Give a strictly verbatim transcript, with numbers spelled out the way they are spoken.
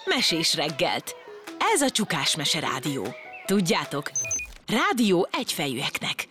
Mesés reggelt. Ez a Csukás Mese Rádió. Tudjátok, rádió egyfejűeknek.